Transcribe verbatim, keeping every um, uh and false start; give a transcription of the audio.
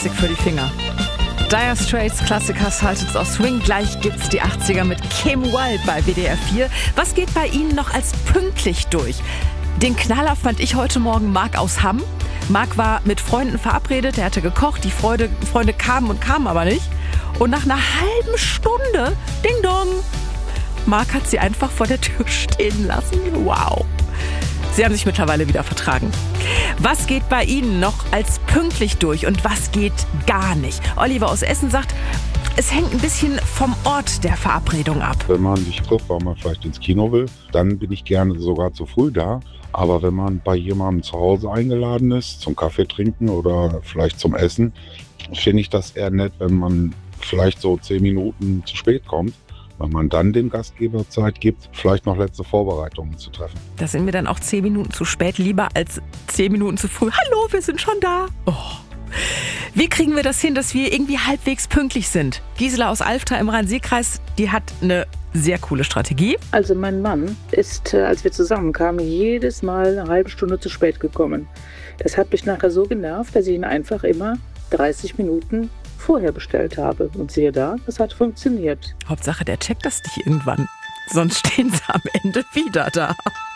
Klassik für die Finger. Dire Straits, Klassiker, Sultans of Swing. Gleich gibt's die achtziger mit Kim Wilde bei W D R vier. Was geht bei Ihnen noch als pünktlich durch? Den Knaller fand ich heute Morgen Marc aus Hamm. Marc war mit Freunden verabredet, er hatte gekocht, die Freude, Freunde kamen und kamen aber nicht. Und nach einer halben Stunde, ding dong, Marc hat sie einfach vor der Tür stehen lassen. Wow. Sie haben sich mittlerweile wieder vertragen. Was geht bei Ihnen noch als pünktlich durch und was geht gar nicht? Oliver aus Essen sagt, es hängt ein bisschen vom Ort der Verabredung ab. Wenn man sich trifft, weil man vielleicht ins Kino will, dann bin ich gerne sogar zu früh da. Aber wenn man bei jemandem zu Hause eingeladen ist, zum Kaffee trinken oder vielleicht zum Essen, finde ich das eher nett, wenn man vielleicht so zehn Minuten zu spät kommt. Wenn man dann dem Gastgeber Zeit gibt, vielleicht noch letzte Vorbereitungen zu treffen. Da sind wir dann auch zehn Minuten zu spät, lieber als zehn Minuten zu früh. Hallo, wir sind schon da. Oh. Wie kriegen wir das hin, dass wir irgendwie halbwegs pünktlich sind? Gisela aus Alfter im Rhein-Sieg-Kreis, die hat eine sehr coole Strategie. Also mein Mann ist, als wir zusammenkamen, jedes Mal eine halbe Stunde zu spät gekommen. Das hat mich nachher so genervt, dass ich ihn einfach immer dreißig Minuten vorher bestellt habe. Und siehe da, das hat funktioniert. Hauptsache, der checkt das nicht irgendwann. Sonst stehen sie am Ende wieder da.